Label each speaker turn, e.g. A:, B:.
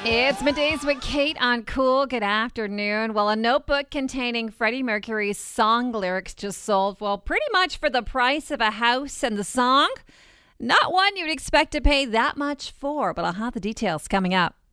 A: It's Middays with Kate on Cool. Good afternoon. Well, a notebook containing Freddie Mercury's song lyrics just sold, well, pretty much for the price of a house, and the song, not one you'd expect to pay that much for, but I'll have the details coming up.